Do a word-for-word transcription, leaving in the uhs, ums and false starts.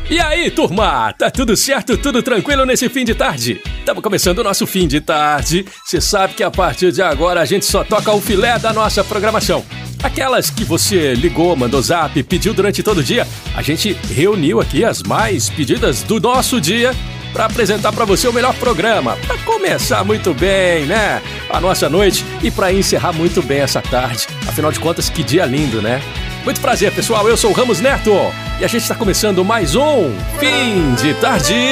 E aí, turma? Tá tudo certo? Tudo tranquilo nesse fim de tarde? Estamos começando o nosso fim de tarde. Você sabe que a partir de agora a gente só toca o filé da nossa programação. Aquelas que você ligou, mandou zap, pediu durante todo o dia. A gente reuniu aqui as mais pedidas do nosso dia para apresentar para você o melhor programa. Para começar muito bem, né? A nossa noite e para encerrar muito bem essa tarde. Afinal de contas, que dia lindo, né? Muito prazer, pessoal. Eu sou o Ramos Neto e a gente está começando mais um Fim de Tarde.